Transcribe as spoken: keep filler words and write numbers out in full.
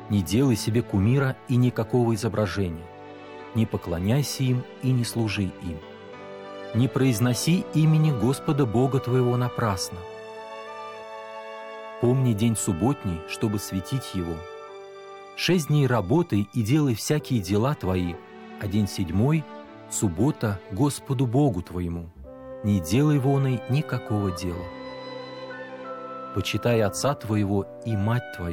Не делай себе кумира и никакого изображения. Не поклоняйся им и не служи им. Не произноси имени Господа Бога твоего напрасно. Помни день субботний, чтобы светить его. Шесть дней работай и делай всякие дела твои, а день седьмой — суббота Господу Богу твоему. Не делай воной никакого дела. Почитай отца твоего и мать твою,